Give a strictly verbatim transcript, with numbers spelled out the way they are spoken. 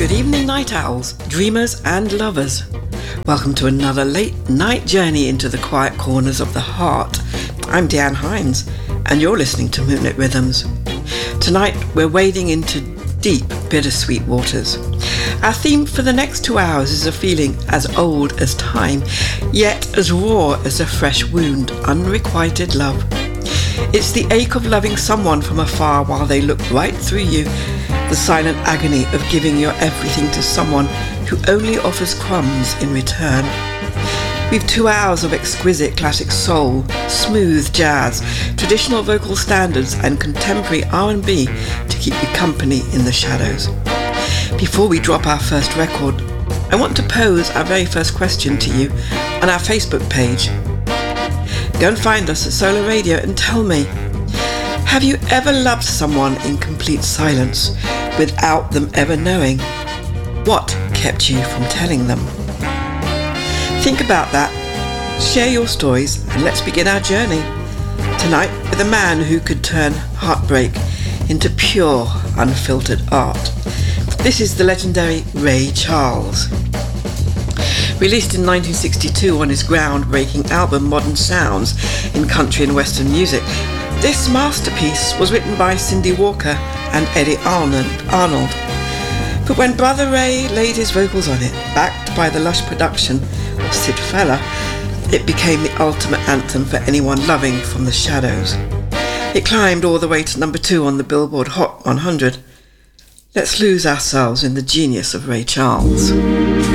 Good evening, night owls, dreamers and lovers. Welcome to another late night journey into the quiet corners of the heart. I'm Deanne Hines, and you're listening to Moonlit Rhythms. Tonight, we're wading into deep, bittersweet waters. Our theme for the next two hours is a feeling as old as time, yet as raw as a fresh wound, unrequited love. It's the ache of loving someone from afar while they look right through you, the silent agony of giving your everything to someone who only offers crumbs in return. We've two hours of exquisite classic soul, smooth jazz, traditional vocal standards and contemporary R and B to keep you company in the shadows. Before we drop our first record, I want to pose our very first question to you on our Facebook page. Go and find us at Solar Radio and tell me, have you ever loved someone in complete silence without them ever knowing? What kept you from telling them? Think about that, share your stories, and let's begin our journey. Tonight with a man who could turn heartbreak into pure, unfiltered art. This is the legendary Ray Charles. Released in nineteen sixty-two on his groundbreaking album Modern Sounds in Country and Western Music, this masterpiece was written by Cindy Walker and Eddie Arnold. But when Brother Ray laid his vocals on it, backed by the lush production of Sid Feller, it became the ultimate anthem for anyone loving From the Shadows. It climbed all the way to number two on the Billboard Hot one hundred. Let's lose ourselves in the genius of Ray Charles.